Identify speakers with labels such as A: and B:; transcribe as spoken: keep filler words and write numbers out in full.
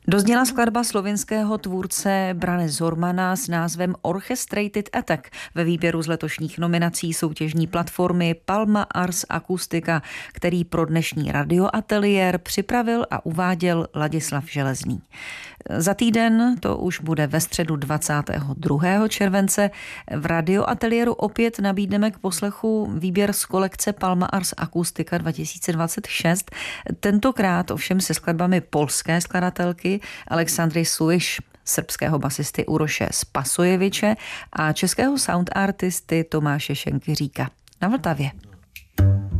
A: Dozněla skladba slovinského tvůrce Brane Zormana s názvem Orchestrated Attack ve výběru z letošních nominací soutěžní platformy Palma Ars Acustica, který pro dnešní radioateliér připravil a uváděl Ladislav Železný. Za týden, to už bude ve středu dvacátého druhého července, v radioateliéru opět nabídneme k poslechu výběr z kolekce Palma Ars Acustica dva tisíce dvacet šest, tentokrát ovšem se skladbami polské skladatelky Aleksandry Suliš, srbského basisty Uroše Spasojeviče a českého sound artisty Tomáše Šenkyříka. Na Vltavě.